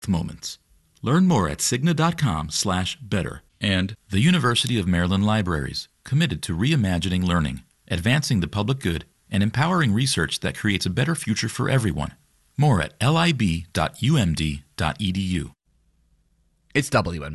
perfect moments. Learn more at Cigna.com/better. And the University of Maryland Libraries, committed to reimagining learning, advancing the public good, and empowering research that creates a better future for everyone. More at lib.umd.edu. It's WN.